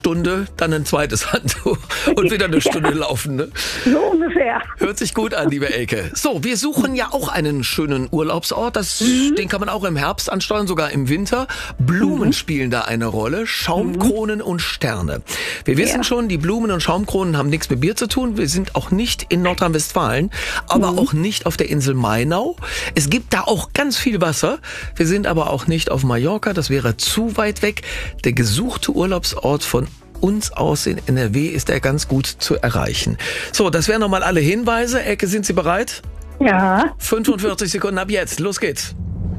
Stunde, dann ein zweites Handtuch und wieder eine Stunde laufen. Ne? So ungefähr. Hört sich gut an, liebe Elke. So, wir suchen ja auch einen schönen Urlaubsort. Den kann man auch im Herbst ansteuern, sogar im Winter. Blumen spielen da eine Rolle, Schaumkronen und Sterne. Wir wissen schon, die Blumen und Schaumkronen haben nichts mit Bier zu tun. Wir sind auch nicht in Nordrhein-Westfalen, aber auch nicht auf der Insel Mainau. Es gibt da auch ganz viel Wasser. Wir sind aber auch nicht auf Mallorca, das wäre zu weit weg. Der gesuchte Urlaubsort von uns aus in NRW ist er ganz gut zu erreichen. So, das wären nochmal alle Hinweise. Elke, sind Sie bereit? Ja. 45 Sekunden ab jetzt. Los geht's.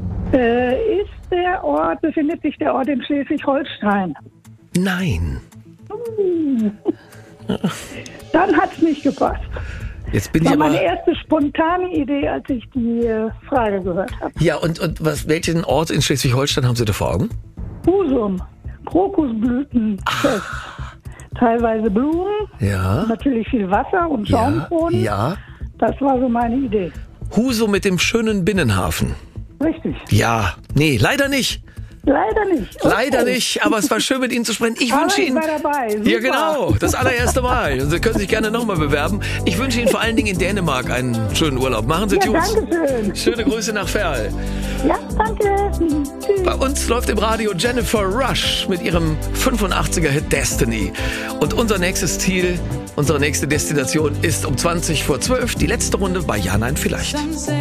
Befindet sich der Ort in Schleswig-Holstein? Nein. Dann hat's nicht gepasst. Jetzt bin Das ich war aber... meine erste spontane Idee, als ich die Frage gehört habe. Ja, und welchen Ort in Schleswig-Holstein haben Sie da vor Augen? Husum, Krokusblütenfest. Teilweise Blumen, Ja. natürlich viel Wasser und Schaumkronen. Ja. Das war so meine Idee. Husum mit dem schönen Binnenhafen. Richtig. Ja. Nee, leider nicht. Leider nicht. Okay. Leider nicht, aber es war schön, mit Ihnen zu sprechen. Ich Aber wünsche ich Ihnen... war dabei. Super. Ja, genau. Das allererste Mal. Und Sie können sich gerne nochmal bewerben. Ich wünsche Ihnen vor allen Dingen in Dänemark einen schönen Urlaub. Machen Sie Ja, Tunes. danke schön. Schöne Grüße nach Ferl. Ja, danke. Tschüss. Bei uns läuft im Radio Jennifer Rush mit ihrem 85er-Hit Destiny. Und unser nächstes Ziel, unsere nächste Destination ist um 20 vor 12 die letzte Runde bei Ja, Nein, Vielleicht.